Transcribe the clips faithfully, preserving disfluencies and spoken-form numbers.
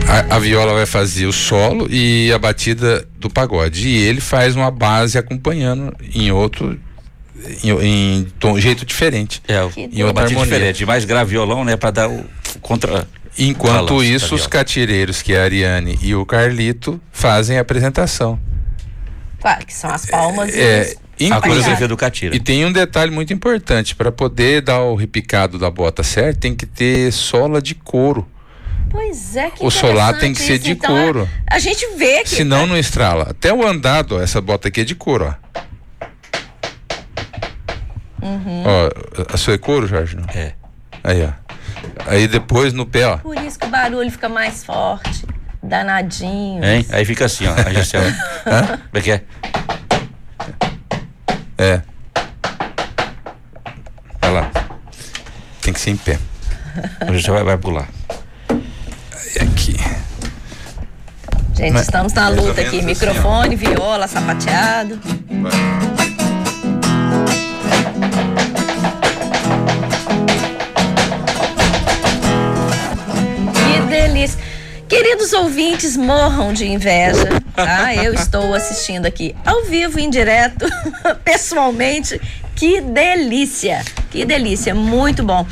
A, a viola vai fazer o solo e a batida do pagode. E ele faz uma base acompanhando em outro, em, em tom, jeito diferente. É, em outra harmonia. Diferente, mais grave violão, né, para dar o contra. Enquanto isso, os catireiros, que é a Ariane e o Carlito, fazem a apresentação. Claro, que são as palmas é, e a coreografia do catira. E tem um detalhe muito importante: para poder dar o repicado da bota certo, tem que ter sola de couro. Pois é, que o solar tem que ser isso. de Então, couro. A, a gente vê que. Senão tá... não estrala. Até o andado, ó, essa bota aqui é de couro, ó. Uhum. Ó, a sua é couro, Jorge? Não? É. Aí, ó. Aí depois no pé, ó. Por isso que o barulho fica mais forte. Danadinho. Hein? Aí fica assim, ó. A Gisela. Hã? Como é que é? É. Vai lá. Tem que ser em pé. A Gisela vai, vai pular. Aqui. Gente, Mas, estamos na luta aqui. Assim, microfone, ó. Viola, sapateado. Vai. Delícia. Queridos ouvintes, morram de inveja, tá? Eu estou assistindo aqui ao vivo, em direto, pessoalmente. Que delícia, que delícia, muito bom.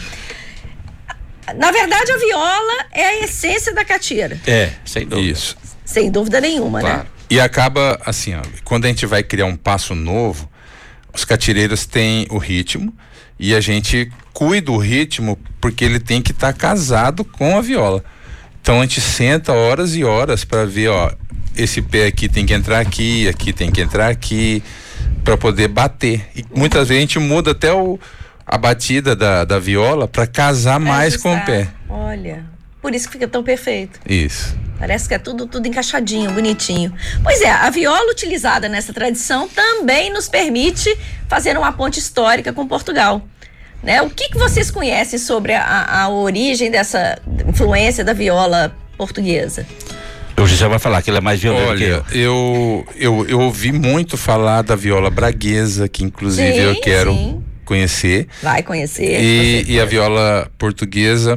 Na verdade, a viola é a essência da catira. É, sem dúvida. Isso. Sem dúvida nenhuma, claro. Né? E acaba assim, ó, quando a gente vai criar um passo novo, os catireiros têm o ritmo e a gente cuida do ritmo porque ele tem que estar tá casado com a viola. Então a gente senta horas e horas para ver, ó, esse pé aqui tem que entrar aqui, aqui tem que entrar aqui, para poder bater. E muitas vezes a gente muda até o, a batida da, da viola para casar pra mais ajustar. Com o pé. Olha, por isso que fica tão perfeito. Isso. Parece que é tudo, tudo encaixadinho, bonitinho. Pois é, a viola utilizada nessa tradição também nos permite fazer uma ponte histórica com Portugal. Né? O que, que vocês conhecem sobre a, a origem dessa influência da viola portuguesa? O Gisele vai falar que ele é mais violento. Olha, que eu. Eu, eu eu ouvi muito falar da viola braguesa, que inclusive sim, eu quero sim. conhecer. Vai conhecer. E, e a viola portuguesa.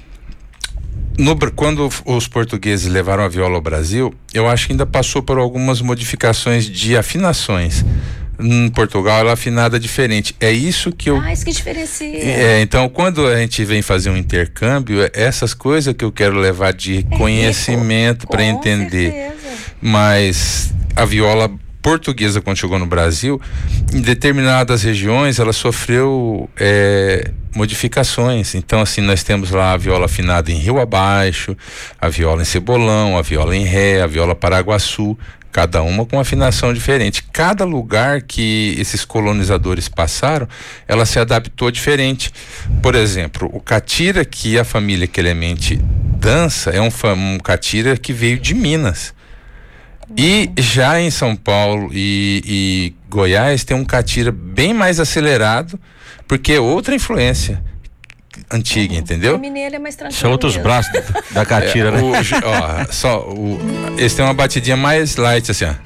No, quando os portugueses levaram a viola ao Brasil, eu acho que ainda passou por algumas modificações de afinações. Em Portugal ela é afinada diferente. É isso que eu. Ah, isso que diferencia. É, então, quando a gente vem fazer um intercâmbio, essas coisas que eu quero levar de é conhecimento para entender. Certeza. Mas a viola portuguesa, quando chegou no Brasil, em determinadas regiões ela sofreu é, modificações. Então, assim, nós temos lá a viola afinada em Rio Abaixo, a viola em Cebolão, a viola em Ré, a viola Paraguaçu. Cada uma com afinação diferente. Cada lugar que esses colonizadores passaram, ela se adaptou diferente. Por exemplo, o catira que a família Clemente dança é um, um catira que veio de Minas. E já em São Paulo e, e Goiás tem um catira bem mais acelerado, porque é outra influência antiga, entendeu? O mineiro é mais tranquilo. São outros mesmo. braços da catira, é, né? O, ó, só, o, esse tem uma batidinha mais light, assim, ó.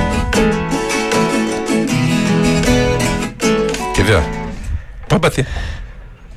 Quer ver, ó? Pode bater.